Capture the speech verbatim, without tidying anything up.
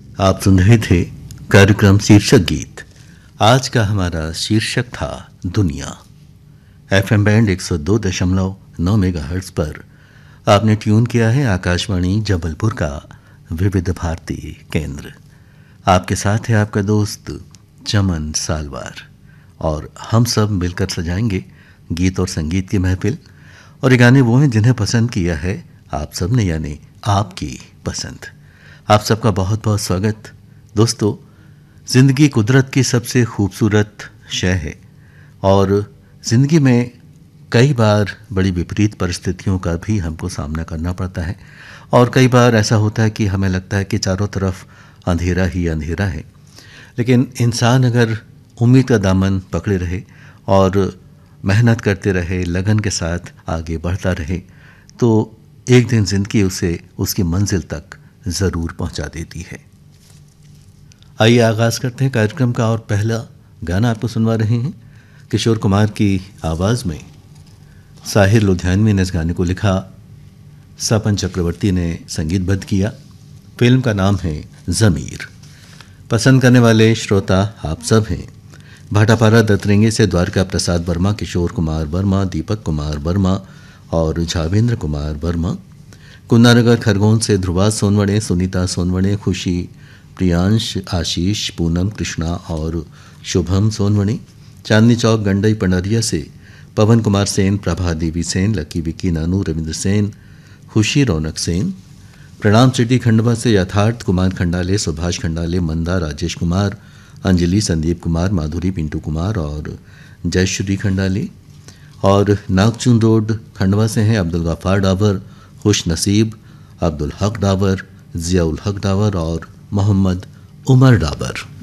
आप सुन रहे थे कार्यक्रम शीर्षक गीत। आज का हमारा शीर्षक था दुनिया। एफएम बैंड एक सौ दो दशमलव नौ मेगाहर्ट्ज पर आपने ट्यून किया है आकाशवाणी जबलपुर का विविध भारती केंद्र। आपके साथ है आपका दोस्त चमन सालवार और हम सब मिलकर सजाएंगे गीत और संगीत की महफिल। और ये गाने वो हैं जिन्हें पसंद किया है आप सब ने, यानी आपकी पसंद। आप सबका बहुत बहुत स्वागत। दोस्तों, ज़िंदगी कुदरत की सबसे खूबसूरत शय है और ज़िंदगी में कई बार बड़ी विपरीत परिस्थितियों का भी हमको सामना करना पड़ता है और कई बार ऐसा होता है कि हमें लगता है कि चारों तरफ अंधेरा ही अंधेरा है। लेकिन इंसान अगर उम्मीद का दामन पकड़े रहे और मेहनत करते रहे, लगन के साथ आगे बढ़ता रहे, तो एक दिन ज़िंदगी उसे उसकी मंजिल तक ज़रूर पहुंचा देती है। आइए आगाज़ करते हैं कार्यक्रम का और पहला गाना आपको सुनवा रहे हैं किशोर कुमार की आवाज़ में। साहिर लुधियानवी ने इस गाने को लिखा, सपन चक्रवर्ती ने संगीतबद्ध किया। फिल्म का नाम है ज़मीर। पसंद करने वाले श्रोता आप सब हैं। भाटापारा दतरेंगे से द्वारका प्रसाद वर्मा, किशोर कुमार वर्मा, दीपक कुमार वर्मा और झावेंद्र कुमार वर्मा। कुंदानगर खरगोन से ध्रुवा सोनवणे, सुनीता सोनवणे, खुशी, प्रियांश, आशीष, पूनम, कृष्णा और शुभम सोनवणे। चांदनी चौक गंडई पंडरिया से पवन कुमार सेन, प्रभा देवी सेन, लकी विक्की, नानू, रविंद्र सेन, खुशी, रौनक सेन। प्रणाम सिटी खंडवा से यथार्थ कुमार खंडाले, सुभाष खंडाले, मंदा, राजेश कुमार, अंजलि, संदीप कुमार, माधुरी, पिंटू कुमार और जयश्री खंडाले। और नागचून रोड खंडवा से हैं अब्दुल गफ्फार डावर, खुश नसीब, अब्दुल हक डावर, जियाउल हक डावर और मोहम्मद उमर डावर।